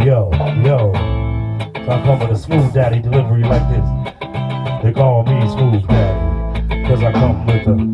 Yo, yo. So I come with a smooth daddy delivery like this. They call me Smooth Daddy, cause I come with a